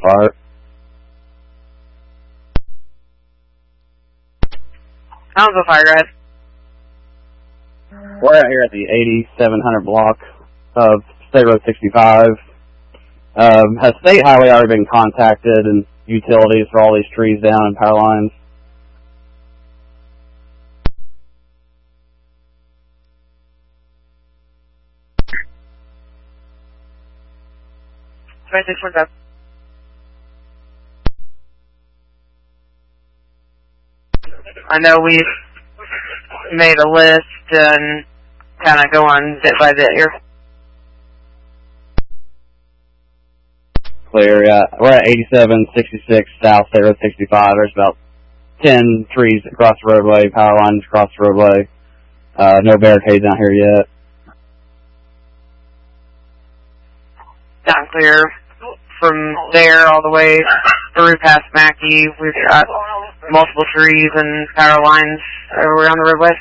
fire. Townsville Fire, guys. We're out here at the 8700 block of State Road 65. Has State Highway already been contacted and utilities for all these trees down and power lines? I know we've made a list and kind of go on bit by bit here. Clear, yeah. We're at 8766 South State Road 65. There's about 10 trees across the roadway, power lines across the roadway. No barricades out here yet. Down clear. From there all the way through past Mackey, we've got multiple trees and power lines around the roadway.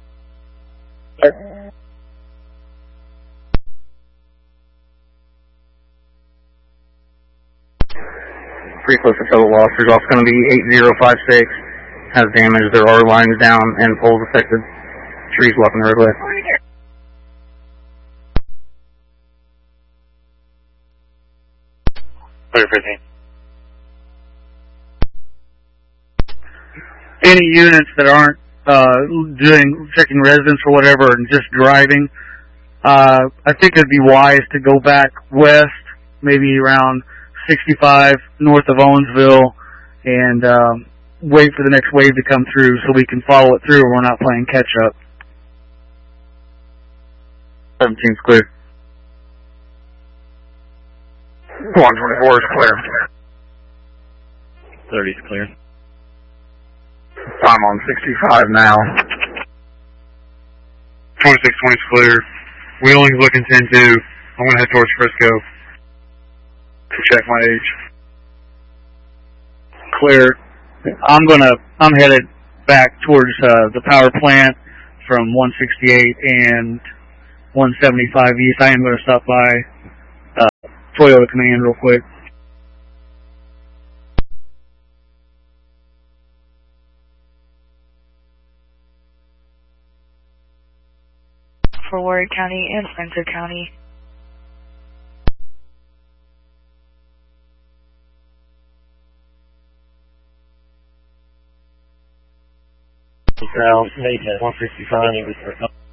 Pretty close to total loss. There's also going to be 8056 has damage. There are lines down and poles affected. Trees blocking the roadway. Any units that aren't checking residents or whatever and just driving, I think it'd be wise to go back west, maybe around 65 north of Owensville, and wait for the next wave to come through so we can follow it through and we're not playing catch up. 17's clear. 124 is clear. 30's clear. I'm on 65 now. 2620's clear. Wheeling's looking 10-2. I'm going to head towards Frisco to check my age. Clear. I'm headed back towards the power plant from 168 and 175 east. I am going to stop by Toyota Command real quick. For Warrior County and Spencer County. South, 165.